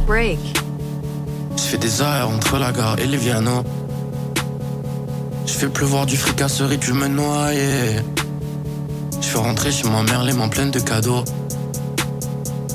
break. Je fais des arrêts entre la gare et les Viano. Je fais pleuvoir du fricasseur et tu me noies. Je fais rentrer chez ma mère les mains pleines de cadeaux.